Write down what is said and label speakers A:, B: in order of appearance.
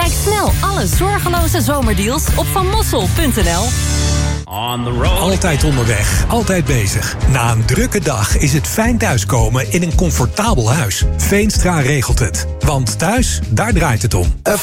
A: Bekijk snel alle zorgeloze zomerdeals op vanmossel.nl.
B: Altijd onderweg, altijd bezig. Na een drukke dag is het fijn thuiskomen in een comfortabel huis. Veenstra regelt het. Want thuis, daar draait het om.